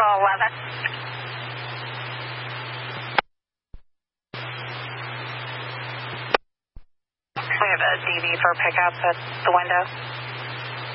Central 11. We have a DV for pickup at the window.